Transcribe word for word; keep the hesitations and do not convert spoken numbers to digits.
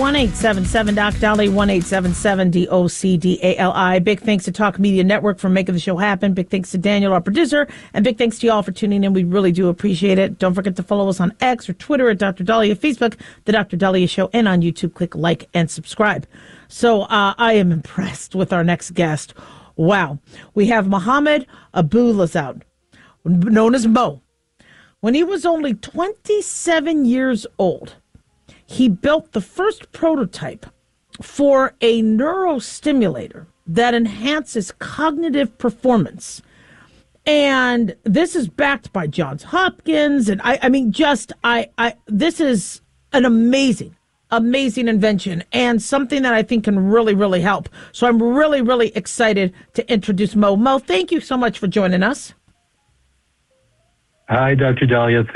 one eight seven seven D O C D A L I, one eight seven seven D O C D A L I. Big thanks to Talk Media Network for making the show happen. Big thanks to Daniel, our producer, and big thanks to you all for tuning in. We really do appreciate it. Don't forget to follow us on X or Twitter at Doctor Daliah, Facebook, The Doctor Daliah Show, and on YouTube. Click like and subscribe. So uh, I am impressed with our next guest. Wow. We have Mohamed Abou-Lazout, known as Mo. When he was only twenty-seven years old, he built the first prototype for a neurostimulator that enhances cognitive performance. And this is backed by Johns Hopkins. And I, I mean, just, I, I, this is an amazing, amazing invention and something that I think can really, really help. So I'm really, really excited to introduce Mo. Mo, thank you so much for joining us. Hi, Doctor Daliah.